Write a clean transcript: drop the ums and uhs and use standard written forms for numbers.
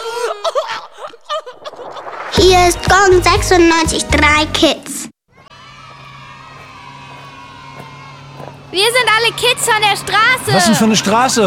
Hier ist Gong 96.3 Kids. Wir sind alle Kids von der Straße. Was denn für eine Straße?